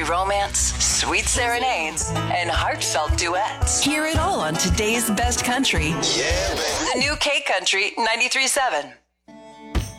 romance, sweet serenades, and heartfelt duets. Hear it all on today's best country. Yeah, baby. The new K Country 93.7.